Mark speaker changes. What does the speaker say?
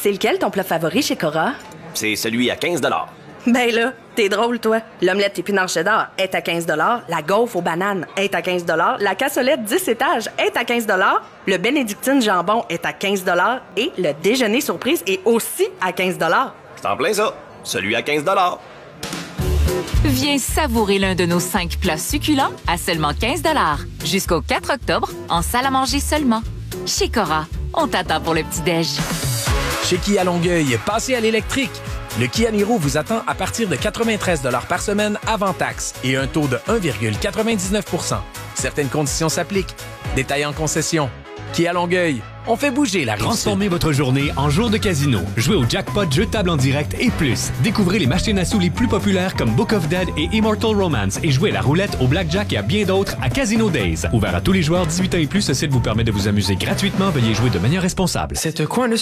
Speaker 1: C'est lequel ton plat favori chez Cora?
Speaker 2: C'est celui à 15 $.
Speaker 1: Ben là, t'es drôle, toi. L'omelette épinard cheddar est à 15 $, la gaufre aux bananes est à 15 $, la cassolette 10 étages est à 15 $, le bénédictine jambon est à 15 $ et le déjeuner surprise est aussi à 15 $.
Speaker 2: C'est en plein ça. Celui à 15 $.
Speaker 3: Viens savourer l'un de nos 5 plats succulents à seulement 15 $. Jusqu'au 4 octobre, en salle à manger seulement. Chez Cora, on t'attend pour le petit-déj.
Speaker 4: Chez Kia Longueuil, passez à l'électrique. Le Kia Niro vous attend à partir de 93 $ par semaine avant taxe et un taux de 1,99 %. Certaines conditions s'appliquent. Détails en concession. Kia Longueuil, on fait bouger la rive-sud.
Speaker 5: Transformez votre journée en jour de casino. Jouez au jackpot, jeux de table en direct et plus. Découvrez les machines à sous les plus populaires comme Book of Dead et Immortal Romance et jouez à la roulette, au blackjack et à bien d'autres à Casino Days. Ouvert à tous les joueurs 18 ans et plus, ce site vous permet de vous amuser gratuitement. Veuillez jouer de manière responsable.
Speaker 6: Cette coin de